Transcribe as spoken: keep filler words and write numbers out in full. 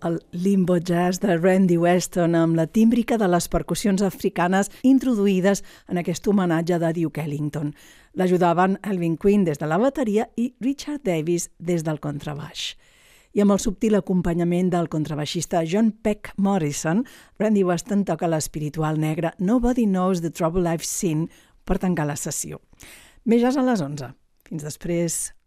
el limbo jazz de Randy Weston amb la tímbrica de les percussions africanes introduïdes en aquest homenatge de Duke Ellington. L'ajudaven Alvin Queen des de la bateria i Richard Davis des del contrabaix. I amb el subtil acompanyament del contrabaixista John Peck Morrison, Randy Weston toca l'espiritual negre Nobody Knows the Trouble I've Seen per tancar la sessió. Més jazz a les onze. Fins després.